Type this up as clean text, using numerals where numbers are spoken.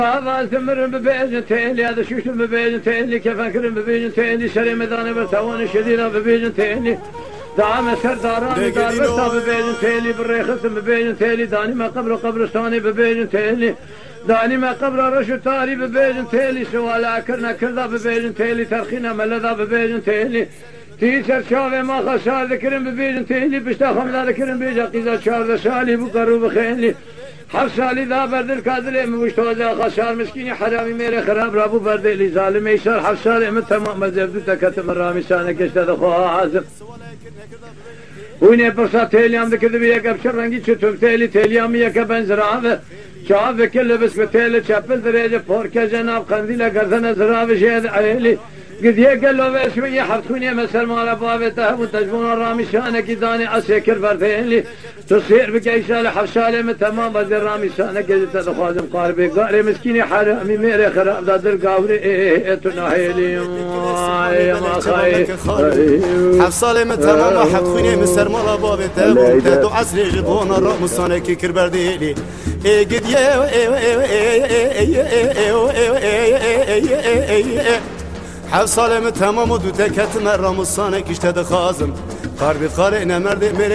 هذا ثمر ببيجن تيلي هذا شوش ببيجن تيلي كيف أكرم ببيجن تيلي شري مداني برتوان شديدة ببيجن تيلي دعم سرداراني دار برتا ببيجن تيلي بالريخص ببيجن تيلي داني ما قبر قبرستاني ببيجن تيلي داني ما قبر رشو تاري ببيجن تيلي سوالا كرنا كردا ببيجن تيلي ترخينا ملدا ببيجن تيلي تيسر شاوه ما خسار ذكرم ببيجن تيلي بشتا خمدا ذكرم بيجا قيزا شارد سالي بقرو بخيلي حف سالی دا بردل کادله مشتوزا خسار مسکینی حرامی میره خراب رابو بردلی ظالم ایشار حف سالی من تمام مزبدو تکتم رامی سانه کشته دخواه عازم وینه پرسا تیلیام دکرده بی یک ابشر رنگی چطور تیلیامی یک بنزرابه چاوه کل بس به تیل چپل دریجه پورکه جناب قندیل گردن زرابه شید عیلی قد يقلوا بشوية حفتوني مسر مال بابته وتجبون الرامي شانك داني اسكر بردين تصير بقيسال حفسالي من تمام بدر رامي شانك تدخوازم قاربي قاري مسكيني حرامي ميري خراب دادر قاوري تناهيلي ما خاي حفسالي من تمام حفتوني مسر مال بابته وتدو عسري جبون الرامي شانك كربرديلي قد حفصالم تمام و دو تکت مرام و سانه کشته دخازم قربی قاره نمرده